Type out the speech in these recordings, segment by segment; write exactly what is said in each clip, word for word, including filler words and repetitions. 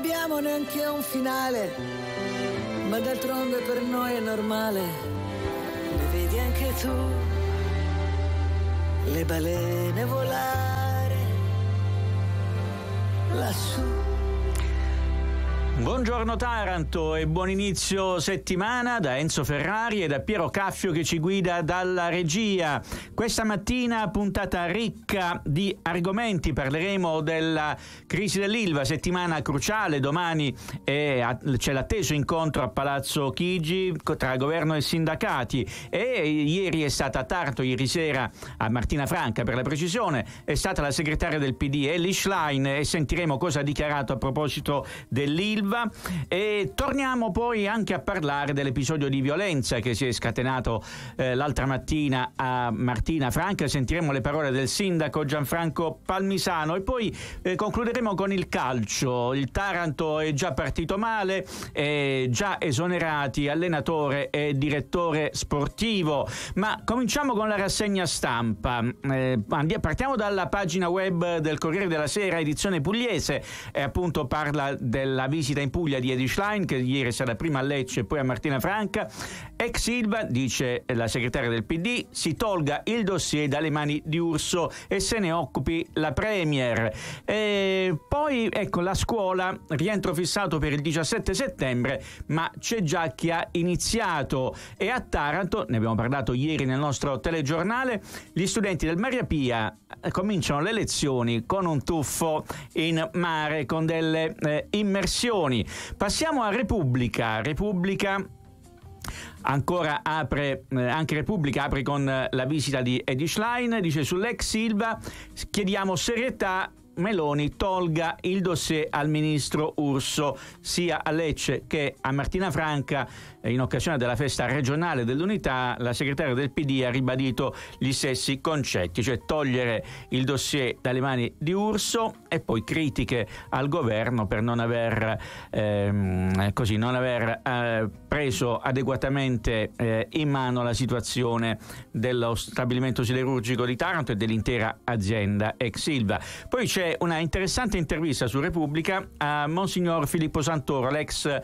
abbiamo neanche un finale, ma d'altronde per noi è normale. Le vedi anche tu, le balene volare lassù. Buongiorno Taranto e buon inizio settimana da Enzo Ferrari e da Piero Caffio che ci guida dalla regia. Questa mattina puntata ricca di argomenti, parleremo della crisi dell'Ilva, settimana cruciale, domani è, c'è l'atteso incontro a Palazzo Chigi tra governo e sindacati e ieri è stata a Taranto, ieri sera a Martina Franca per la precisione, è stata la segretaria del P D Elly Schlein e sentiremo cosa ha dichiarato a proposito dell'Ilva. E torniamo poi anche a parlare dell'episodio di violenza che si è scatenato eh, l'altra mattina a Martina Franca. Sentiremo le parole del sindaco Gianfranco Palmisano e poi eh, concluderemo con il calcio. Il Taranto è già partito male, è già esonerati allenatore e direttore sportivo, ma cominciamo con la rassegna stampa. Eh, andiamo, partiamo dalla pagina web del Corriere della Sera, edizione pugliese, e appunto parla della visita in Puglia di Elly Schlein, che ieri è stata prima a Lecce e poi a Martina Franca. Ex Ilva, dice la segretaria del P D, si tolga il dossier dalle mani di Urso e se ne occupi la Premier. E poi ecco la scuola, rientro fissato per il diciassette settembre, ma c'è già chi ha iniziato. E a Taranto, ne abbiamo parlato ieri nel nostro telegiornale, gli studenti del Maria Pia cominciano le lezioni con un tuffo in mare, con delle eh, immersioni. Passiamo a Repubblica. Repubblica ancora apre, eh, anche Repubblica apre con eh, la visita di Elly Schlein, dice sull'ex Ilva chiediamo serietà, Meloni tolga il dossier al ministro Urso. Sia a Lecce che a Martina Franca, in occasione della festa regionale dell'unità, la segretaria del P D ha ribadito gli stessi concetti, cioè togliere il dossier dalle mani di Urso, e poi critiche al governo per non aver ehm, così non aver eh, preso adeguatamente eh, in mano la situazione dello stabilimento siderurgico di Taranto e dell'intera azienda ex Ilva. Poi c'è una interessante intervista su Repubblica a Monsignor Filippo Santoro, l'ex,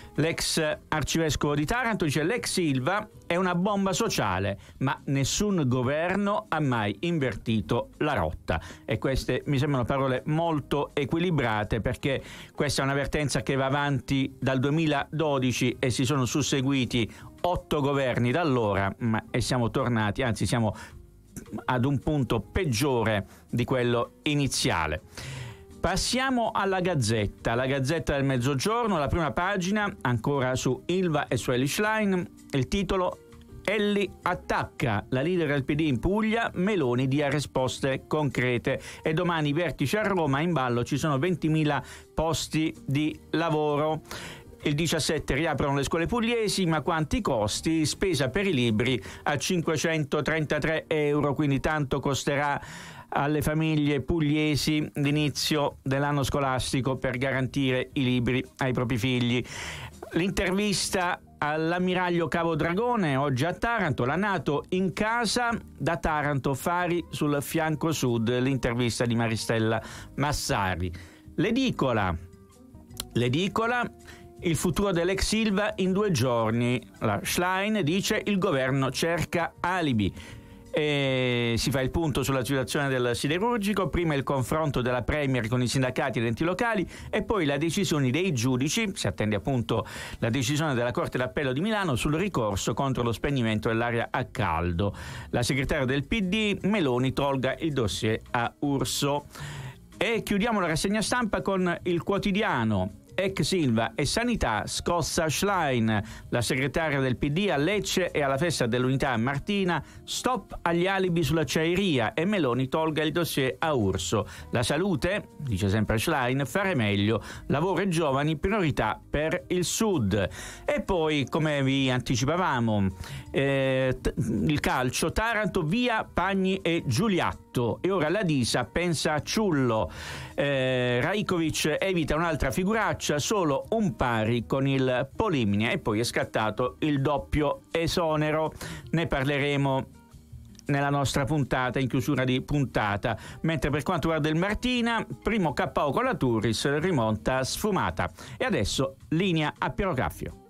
l'ex arcivescovo di Taranto. Dice: l'ex Ilva è una bomba sociale, ma nessun governo ha mai invertito la rotta. E queste mi sembrano parole molto equilibrate, perché questa è un'avvertenza che va avanti dal duemiladodici e si sono susseguiti otto governi da allora, ma e siamo tornati, anzi siamo ad un punto peggiore di quello iniziale. Passiamo alla Gazzetta, la Gazzetta del Mezzogiorno, la prima pagina, ancora su Ilva e su Elly Schlein, il titolo: Elly attacca la leader del P D in Puglia, Meloni dia risposte concrete. E domani vertice a Roma, in ballo ci sono ventimila posti di lavoro. Il diciassette riaprono le scuole pugliesi, ma quanti costi? Spesa per i libri a cinquecentotrentatré euro, quindi tanto costerà alle famiglie pugliesi l'inizio dell'anno scolastico per garantire i libri ai propri figli. L'intervista all'ammiraglio Cavo Dragone, oggi a Taranto, la NATO in casa, da Taranto Fari sul fianco sud, l'intervista di Maristella Massari. L'edicola, l'edicola il futuro dell'ex Ilva in due giorni. La Schlein dice: il governo cerca alibi. E si fa il punto sulla situazione del siderurgico, prima il confronto della Premier con i sindacati ed enti locali e poi la decisione dei giudici, si attende appunto la decisione della Corte d'Appello di Milano sul ricorso contro lo spegnimento dell'aria a caldo. La segretaria del P D, Meloni tolga il dossier a Urso. E chiudiamo la rassegna stampa con il Quotidiano. Ex Ilva e sanità, scossa Schlein, la segretaria del P D a Lecce e alla festa dell'unità a Martina, stop agli alibi sull'acciaieria e Meloni tolga il dossier a Urso. La salute, dice sempre Schlein, fare meglio, lavoro e giovani, priorità per il Sud. E poi, come vi anticipavamo, eh, t- il calcio, Taranto via Pagni e Giuliatto, e ora la Disa pensa a Ciullo. eh, Rajkovic evita un'altra figuraccia, solo un pari con il Polimnia, e poi è scattato il doppio esonero. Ne parleremo nella nostra puntata, in chiusura di puntata. Mentre per quanto riguarda il Martina, primo K O con la Turris, rimonta sfumata. E adesso linea a Piero Caffio.